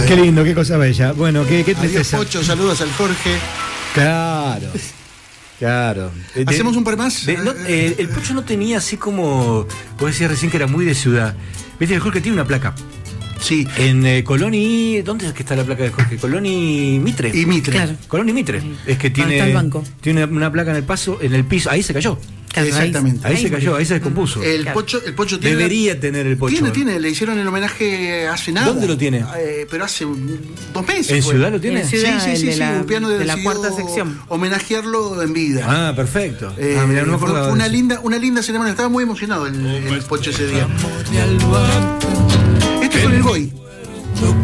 Qué lindo, qué cosa bella. Bueno, qué Adiós, tristeza. Pocho, saludos al Jorge. Claro. ¿Hacemos un par más? El Pocho no tenía así como. Vos decías recién que era muy de ciudad. Viste, el Jorge tiene una placa. Sí. En Colón y. ¿Dónde es que está la placa de Jorge? Colón y Mitre. Y Mitre. Claro. Colón y Mitre. Es que Está el tiene. banco. Tiene una placa en el piso. Ahí se cayó. Claro, Exactamente. Ahí se cayó, ahí se descompuso. El Claro. Pocho tiene. Debería tener el Pocho. Tiene, le hicieron el homenaje hace nada. ¿Dónde lo tiene? Pero hace 2 meses. ¿En fue. Ciudad lo tiene? En Ciudad, Sí, el de un piano de la decidió cuarta sección. homenajearlo en vida. Ah, perfecto. Mirá, no me fue acordaba de una eso. linda ceremonia. Estaba muy emocionado el Pocho ese día. Esto es con el Goy.